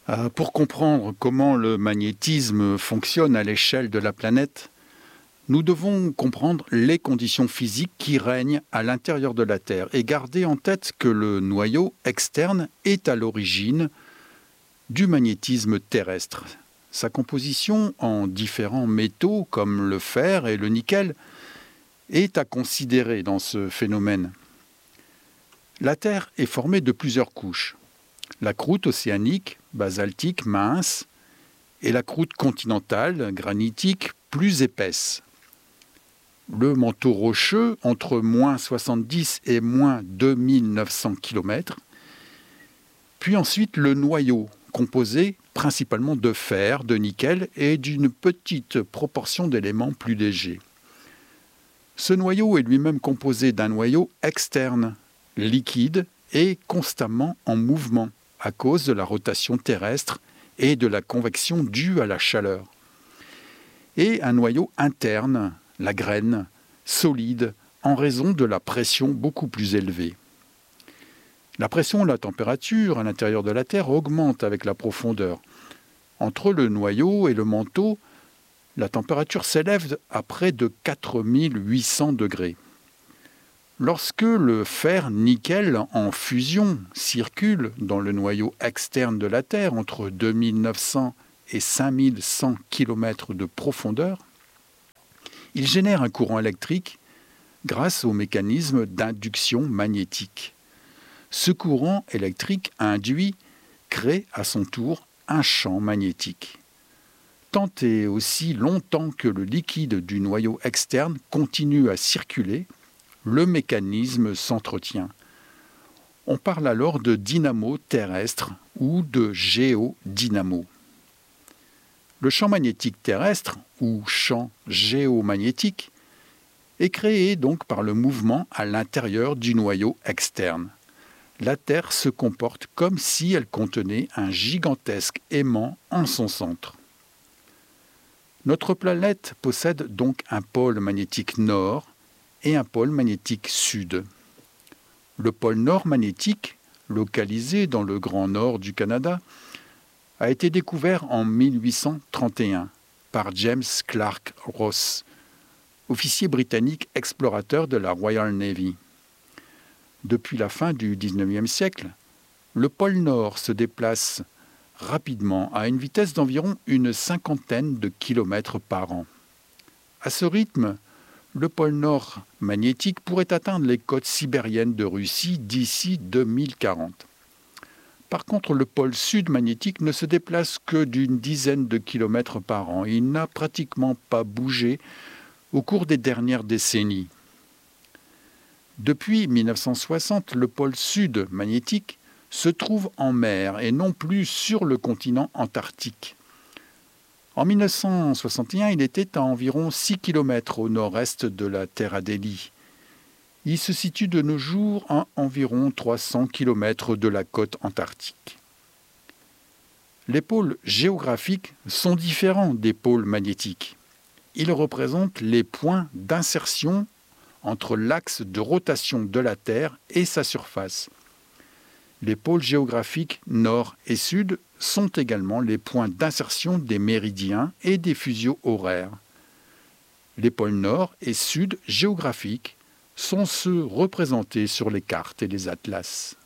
Pour comprendre comment le magnétisme fonctionne à l'échelle de la planète, nous devons comprendre les conditions physiques qui règnent à l'intérieur de la Terre et garder en tête que le noyau externe est à l'origine du magnétisme terrestre. Sa composition en différents métaux comme le fer et le nickel est à considérer dans ce phénomène. La Terre est formée de plusieurs couches. La croûte océanique, basaltique, mince, et la croûte continentale, granitique, plus épaisse. Le manteau rocheux, entre moins 70 et moins 2900 km. Puis ensuite le noyau, composé principalement de fer, de nickel et d'une petite proportion d'éléments plus légers. Ce noyau est lui-même composé d'un noyau externe, liquide et constamment en mouvement à cause de la rotation terrestre et de la convection due à la chaleur. Et un noyau interne, la graine, solide en raison de la pression beaucoup plus élevée. La pression et la température à l'intérieur de la Terre augmentent avec la profondeur. Entre le noyau et le manteau, la température s'élève à près de 4800 degrés. Lorsque le fer-nickel en fusion circule dans le noyau externe de la Terre entre 2900 et 5100 km de profondeur, il génère un courant électrique grâce au mécanisme d'induction magnétique. Ce courant électrique induit crée à son tour un champ magnétique. Tant et aussi longtemps que le liquide du noyau externe continue à circuler, le mécanisme s'entretient. On parle alors de dynamo terrestre ou de géodynamo. Le champ magnétique terrestre, ou champ géomagnétique, est créé donc par le mouvement à l'intérieur du noyau externe. La Terre se comporte comme si elle contenait un gigantesque aimant en son centre. Notre planète possède donc un pôle magnétique nord et un pôle magnétique sud. Le pôle nord magnétique, localisé dans le Grand Nord du Canada, a été découvert en 1831 par James Clark Ross, officier britannique explorateur de la Royal Navy. Depuis la fin du XIXe siècle, le pôle Nord se déplace rapidement à une vitesse d'environ une cinquantaine de kilomètres par an. À ce rythme, le pôle Nord magnétique pourrait atteindre les côtes sibériennes de Russie d'ici 2040. Par contre, le pôle Sud magnétique ne se déplace que d'une dizaine de kilomètres par an. Il n'a pratiquement pas bougé au cours des dernières décennies. Depuis 1960, le pôle Sud magnétique se trouve en mer et non plus sur le continent antarctique. En 1961, il était à environ 6 km au nord-est de la Terre Adélie. Il se situe de nos jours à environ 300 km de la côte antarctique. Les pôles géographiques sont différents des pôles magnétiques. Ils représentent les points d'insertion entre l'axe de rotation de la Terre et sa surface. Les pôles géographiques nord et sud sont également les points d'insertion des méridiens et des fuseaux horaires. Les pôles nord et sud géographiques sont ceux représentés sur les cartes et les atlas.